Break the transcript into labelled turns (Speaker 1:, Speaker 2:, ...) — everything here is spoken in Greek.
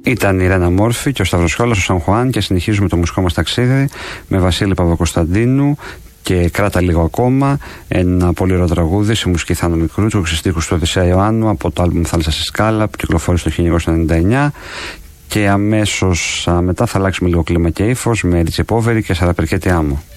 Speaker 1: Ήταν η Ρένα Μόρφη και ο Σταύρος Χιόλας, ο Σαν Χουάν, και συνεχίζουμε το μουσικό μας ταξίδι με Βασίλη Παπακοσταντίνου και Κράτα λίγο ακόμα, ένα πολύ ωραίο τραγούδι σε μουσική Θάνο Μικρούτσου, στους στίχους του Οδυσσέα Ιωάννου από το άλμπουμ Θάλασσα στη Σκάλα που κυκλοφόρησε το 1999. Και αμέσως μετά θα αλλάξουμε λίγο κλίμα και ύφος με Ριτσιπόβερη και Σαραπερκέτη Άμμο.